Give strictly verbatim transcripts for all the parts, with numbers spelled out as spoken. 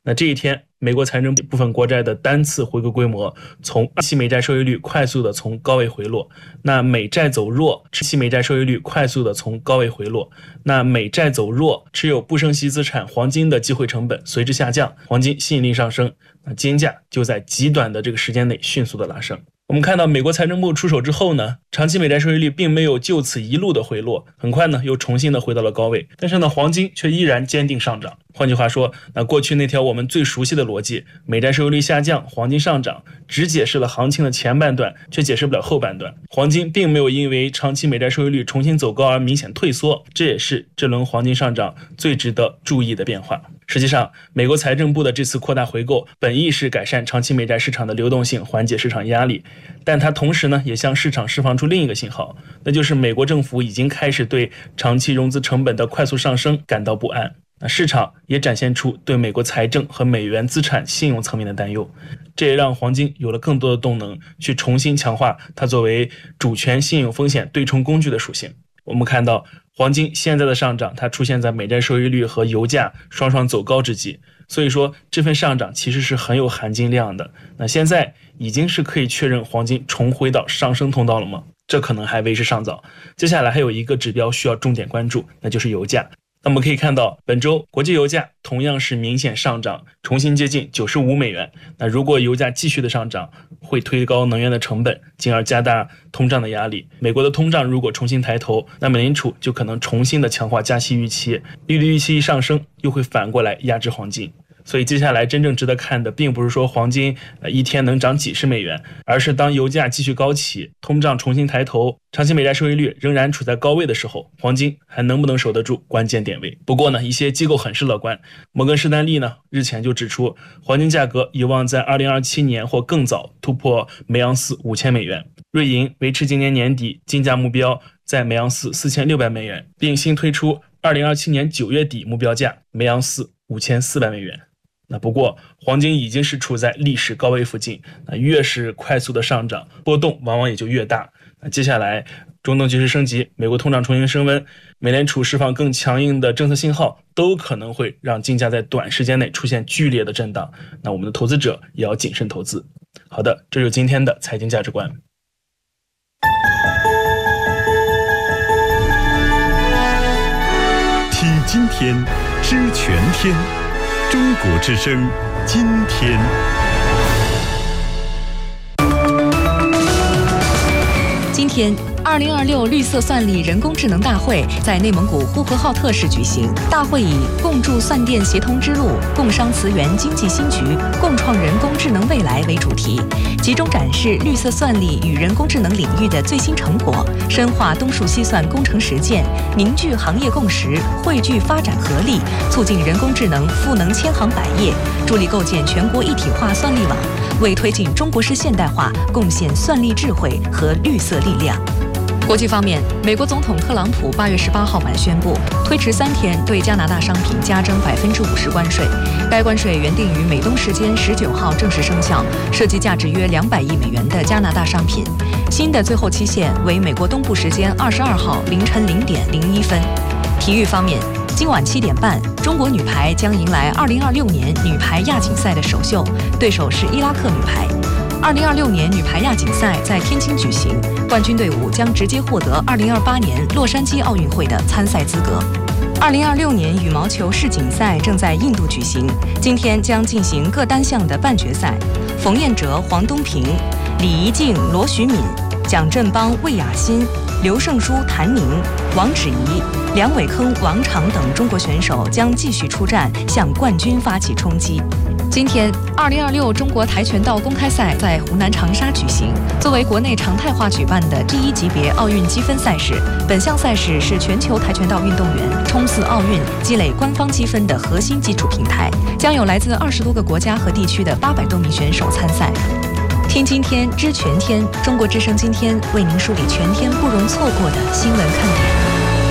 那这一天，美国财政部分国债的单次回购规模从期美债收益率快速的从高位回落，那美债走弱，期美债收益率快速的从高位回落，那美债走弱，持有不升息资产黄金的机会成本随之下降，黄金吸引力上升，那金价就在极短的这个时间内迅速的拉升。我们看到美国财政部出手之后呢，长期美债收益率并没有就此一路的回落，很快呢又重新的回到了高位，但是呢黄金却依然坚定上涨。换句话说，那过去那条我们最熟悉的逻辑，美债收益率下降，黄金上涨，只解释了行情的前半段，却解释不了后半段。黄金并没有因为长期美债收益率重新走高而明显退缩，这也是这轮黄金上涨最值得注意的变化。实际上，美国财政部的这次扩大回购本意是改善长期美债市场的流动性，缓解市场压力，但它同时呢也向市场释放出另一个信号，那就是美国政府已经开始对长期融资成本的快速上升感到不安。那市场也展现出对美国财政和美元资产信用层面的担忧，这也让黄金有了更多的动能去重新强化它作为主权信用风险对冲工具的属性。我们看到黄金现在的上涨，它出现在美债收益率和油价双双走高之际，所以说这份上涨其实是很有含金量的。那现在已经是可以确认黄金重回到上升通道了吗？这可能还为时尚早。接下来还有一个指标需要重点关注，那就是油价。那我们可以看到，本周国际油价同样是明显上涨，重新接近九十五美元。那如果油价继续的上涨，会推高能源的成本，进而加大通胀的压力。美国的通胀如果重新抬头，那美联储就可能重新的强化加息预期，利率预期一上升，又会反过来压制黄金。所以接下来真正值得看的并不是说黄金呃一天能涨几十美元，而是当油价继续高企，通胀重新抬头，长期美债收益率仍然处在高位的时候，黄金还能不能守得住关键点位。不过呢，一些机构很是乐观，摩根士丹利呢日前就指出，黄金价格有望在二零二七年或更早突破每盎司五千美元。瑞银维持今年年底金价目标在每盎司四千六百美元，并新推出二零二七年九月底目标价每盎司五千四百美元。那不过黄金已经是处在历史高位附近，那越是快速的上涨，波动往往也就越大。那接下来中东局势升级，美国通胀重新升温，美联储释放更强硬的政策信号，都可能会让金价在短时间内出现剧烈的震荡。那我们的投资者也要谨慎投资。好的，这就是今天的财经价值观。 听今天，知全天。中国之声，今天。 今天，二零二六绿色算力人工智能大会在内蒙古呼和浩特市举行。大会以“共筑算电协同之路，共商磁源经济新局，共创人工智能未来”为主题，集中展示绿色算力与人工智能领域的最新成果，深化东数西算工程实践，凝聚行业共识，汇聚发展合力，促进人工智能赋能千行百业，助力构建全国一体化算力网，为推进中国式现代化贡献算力智慧和绿色力量。国际方面，美国总统特朗普八月十八号晚宣布，推迟三天对加拿大商品加征百分之五十关税。该关税原定于美东时间十九号正式生效，涉及价值约两百亿美元的加拿大商品。新的最后期限为美国东部时间二十二号凌晨零点零一分。体育方面，今晚七点半，中国女排将迎来二零二六年女排亚锦赛的首秀，对手是伊拉克女排。二零二六年女排亚锦赛在天津举行，冠军队伍将直接获得二零二八年洛杉矶奥运会的参赛资格。二零二六年羽毛球世锦赛正在印度举行，今天将进行各单项的半决赛。冯彦哲、黄东萍、李怡静、罗徐敏、蒋振邦、魏雅欣、刘胜书、谭宁、王芷怡、梁伟铿、王昶等中国选手将继续出战，向冠军发起冲击。今天，二零二六中国跆拳道公开赛在湖南长沙举行。作为国内常态化举办的第一级别奥运积分赛事，本项赛事是全球跆拳道运动员冲刺奥运、积累官方积分的核心基础平台。将有来自二十多个国家和地区的八百多名选手参赛。听今天，知全天。中国之声今天为您梳理全天不容错过的新闻看点。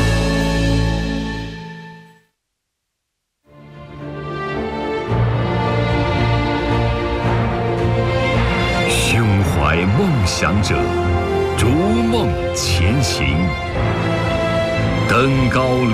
梦想者逐梦前行，登高